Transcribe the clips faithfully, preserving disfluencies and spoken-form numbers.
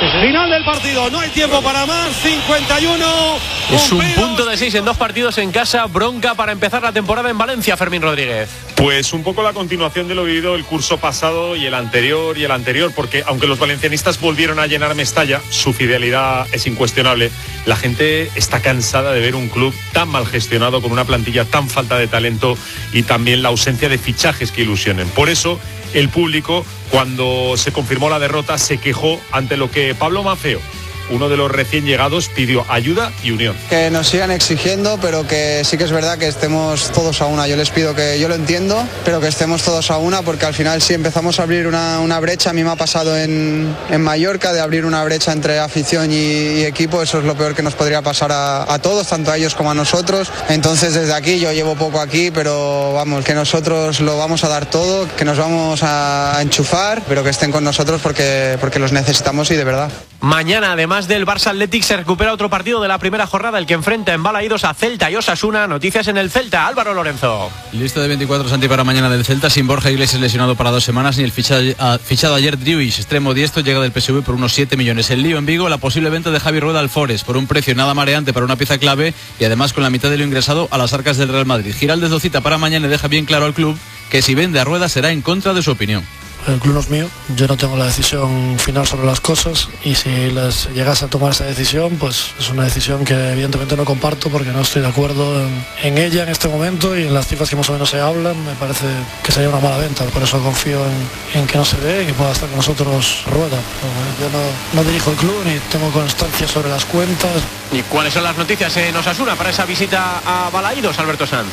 Final del partido, no hay tiempo para más. cincuenta y uno. Es un punto de seis en dos partidos en casa. Bronca para empezar la temporada en Valencia, Fermín Rodríguez. Pues un poco la continuación de lo vivido el curso pasado y el anterior y el anterior, porque aunque los valencianistas volvieron a llenar Mestalla, su fidelidad es incuestionable. La gente está cansada de ver un club tan mal gestionado, con una plantilla tan falta de talento y también la ausencia de fichajes que ilusionen. Por eso el público, cuando se confirmó la derrota, se quejó ante lo que Pablo Maffeo, uno de los recién llegados, pidió ayuda y unión. Que nos sigan exigiendo, pero que sí que es verdad que estemos todos a una. Yo les pido que, yo lo entiendo, pero que estemos todos a una, porque al final si empezamos a abrir una, una brecha, a mí me ha pasado en, en Mallorca, de abrir una brecha entre afición y, y equipo, eso es lo peor que nos podría pasar a, a todos, tanto a ellos como a nosotros. Entonces desde aquí, yo llevo poco aquí, pero vamos, que nosotros lo vamos a dar todo, que nos vamos a, a enchufar, pero que estén con nosotros porque, porque los necesitamos y de verdad. Mañana, además del Barça Athletic, se recupera otro partido de la primera jornada, el que enfrenta en Balaídos a Celta y Osasuna. Noticias en el Celta, Álvaro Lorenzo. Lista de veinticuatro, Santi, para mañana del Celta, sin Borja Iglesias lesionado para dos semanas, ni el fichado, fichado ayer Driuix, extremo diestro, llega del P S V por unos siete millones. El lío en Vigo, la posible venta de Javi Rueda al Forest, por un precio nada mareante para una pieza clave y además con la mitad de lo ingresado a las arcas del Real Madrid. Giraldez lo cita para mañana y deja bien claro al club que si vende a Rueda será en contra de su opinión. El club no es mío, yo no tengo la decisión final sobre las cosas y si les llegase a tomar esa decisión, pues es una decisión que evidentemente no comparto porque no estoy de acuerdo en, en ella en este momento y en las cifras que más o menos se hablan. Me parece que sería una mala venta, por eso confío en, en que no se dé y que pueda estar con nosotros Rueda. Yo no, no dirijo el club ni tengo constancia sobre las cuentas. ¿Y cuáles son las noticias en Osasuna para esa visita a Balaídos, Alberto Sanz?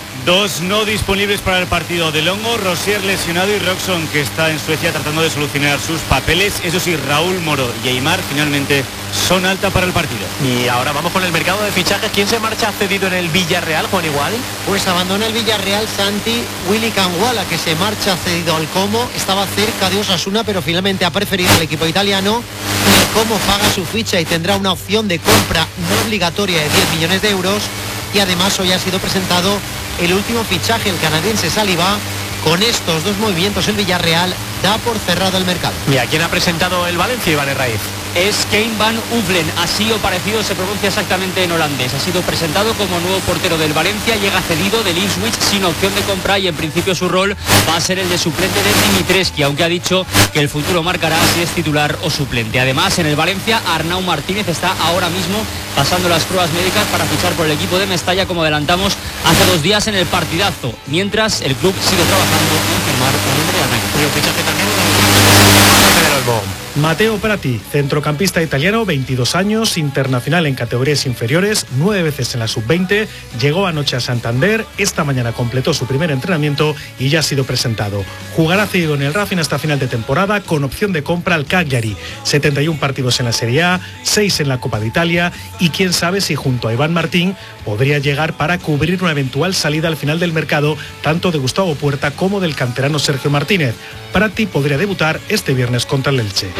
Dos no disponibles para el partido: De Longo, Rosier lesionado y Roxon, que está en Suecia tratando de solucionar sus papeles. Eso sí, Raúl Moro y Aimar finalmente son alta para el partido. Y ahora vamos con el mercado de fichajes. ¿Quién se marcha cedido en el Villarreal, Juan Igual? Pues abandona el Villarreal, Santi, Willy Canguala, que se marcha cedido al Como. Estaba cerca de Osasuna, pero finalmente ha preferido el equipo italiano. El Como paga su ficha y tendrá una opción de compra no obligatoria de diez millones de euros. Y además hoy ha sido presentado el último fichaje, el canadiense Saliba. Con estos dos movimientos el Villarreal da por cerrado el mercado. ¿Y a quién ha presentado el Valencia, Iván Herraiz? Es Kein van Uffelen, así o parecido se pronuncia exactamente en holandés. Ha sido presentado como nuevo portero del Valencia, llega cedido del Ipswich sin opción de compra y en principio su rol va a ser el de suplente de Dimitrescu, aunque ha dicho que el futuro marcará si es titular o suplente. Además, en el Valencia, Arnau Martínez está ahora mismo pasando las pruebas médicas para fichar por el equipo de Mestalla, como adelantamos hace dos días en el partidazo, mientras el club sigue trabajando en firmar un hombre de arranque. Y un fichaje también del Olmo. Matteo Prati, centrocampista italiano, veintidós años, internacional en categorías inferiores, nueve veces en la sub veinte, llegó anoche a Santander, esta mañana completó su primer entrenamiento y ya ha sido presentado. Jugará cedido en el Racing hasta final de temporada con opción de compra al Cagliari, setenta y uno partidos en la Serie A, seis en la Copa de Italia y quién sabe si junto a Iván Martín podría llegar para cubrir una eventual salida al final del mercado tanto de Gustavo Puerta como del canterano Sergio Martínez. Prati podría debutar este viernes contra el Elche.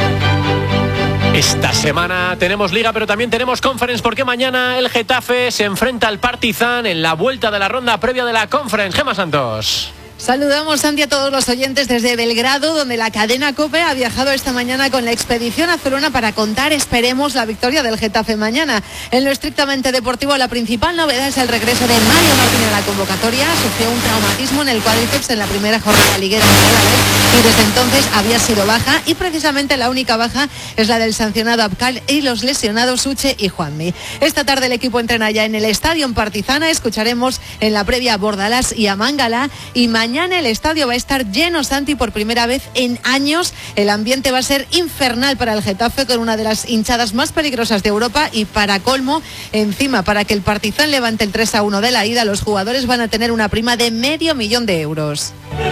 Esta semana tenemos Liga, pero también tenemos Conference, porque mañana el Getafe se enfrenta al Partizan en la vuelta de la ronda previa de la Conference. Gemma Santos. Saludamos, Santi, a todos los oyentes desde Belgrado, donde la cadena COPE ha viajado esta mañana con la expedición azulona para contar, esperemos, la victoria del Getafe mañana. En lo estrictamente deportivo, la principal novedad es el regreso de Mario Martín a la convocatoria. Sufrió un traumatismo en el cuádriceps en la primera jornada liguera y desde entonces había sido baja, y precisamente la única baja es la del sancionado Abkal y los lesionados Uche y Juanmi. Esta tarde el equipo entrena ya en el estadio en Partizana. Escucharemos en la previa a Bordalás y a Mangala, y mañana Mañana el estadio va a estar lleno, Santi, por primera vez en años. El ambiente va a ser infernal para el Getafe, con una de las hinchadas más peligrosas de Europa, y para colmo, encima, para que el Partizan levante el tres a uno de la ida, los jugadores van a tener una prima de medio millón de euros.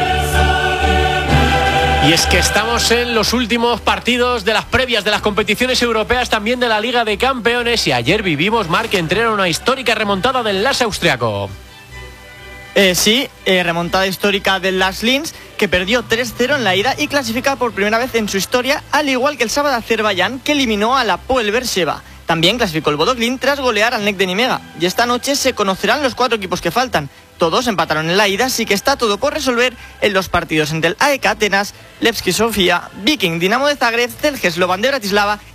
Y es que estamos en los últimos partidos de las previas de las competiciones europeas, también de la Liga de Campeones, y ayer vivimos, Marc Entrena, una histórica remontada del L A S austriaco. Eh, sí, eh, remontada histórica del Las Linz, que perdió tres cero en la ida y clasifica por primera vez en su historia, al igual que el sábado Azerbaiyán, que eliminó a la Hapoel Beersheva. También clasificó el Bodø Glimt tras golear al N E C de Nimega. Y esta noche se conocerán los cuatro equipos que faltan. Todos empataron en la ida, así que está todo por resolver en los partidos entre el A E K Atenas, Levski Sofía, Viking Dinamo de Zagreb, Celje Slovan de Bratislava